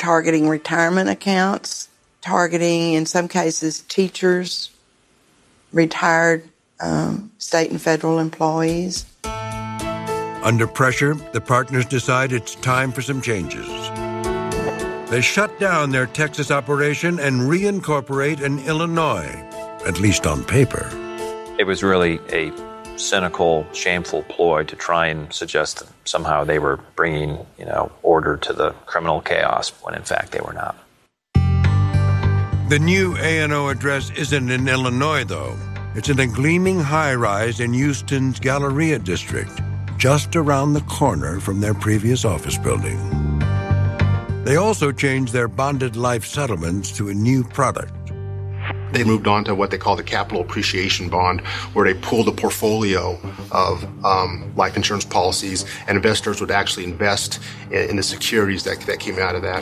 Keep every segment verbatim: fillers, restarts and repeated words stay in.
targeting retirement accounts, targeting, in some cases, teachers, retired um, state and federal employees. Under pressure, the partners decide it's time for some changes. They shut down their Texas operation and reincorporate in Illinois, at least on paper. It was really a cynical, shameful ploy to try and suggest that somehow they were bringing, you know, order to the criminal chaos, when in fact they were not. The new A and O address isn't in Illinois, though. It's in a gleaming high-rise in Houston's Galleria district, just around the corner from their previous office building. They also changed their bonded life settlements to a new product. They moved on to what they call the capital appreciation bond, where they pooled a portfolio of um, life insurance policies, and investors would actually invest in, in the securities that, that came out of that.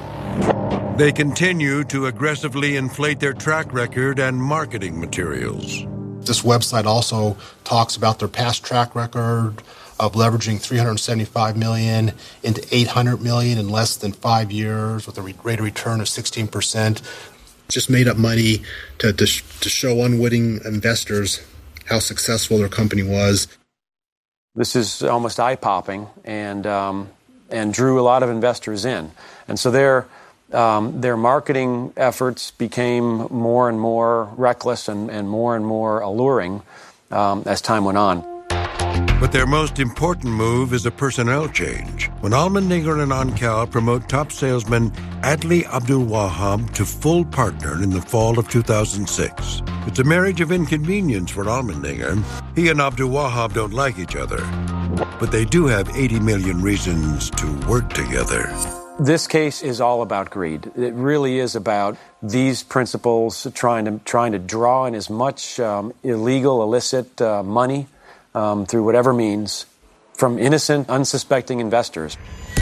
They continue to aggressively inflate their track record and marketing materials. This website also talks about their past track record of leveraging three hundred seventy-five million dollars into eight hundred million dollars in less than five years with a rate of return of sixteen percent. Just made up money to, to, to show unwitting investors how successful their company was. This is almost eye-popping and um, and drew a lot of investors in. And so their, um, their marketing efforts became more and more reckless and, and more and more alluring um, as time went on. But their most important move is a personnel change. When Allmendinger and Oncal promote top salesman Adley Abdul-Wahab to full partner in the fall of two thousand six. It's a marriage of inconvenience for Allmendinger. He and Abdul-Wahab don't like each other, but they do have eighty million reasons to work together. This case is all about greed. It really is about these principals trying to trying to draw in as much um, illegal, illicit uh, money Um, through whatever means, from innocent, unsuspecting investors.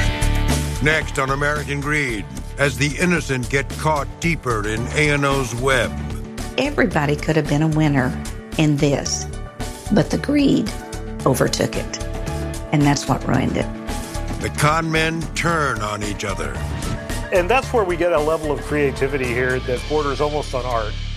Next on American Greed, as the innocent get caught deeper in A and O's web. Everybody could have been a winner in this, but the greed overtook it, and that's what ruined it. The con men turn on each other. And that's where we get a level of creativity here that borders almost on art.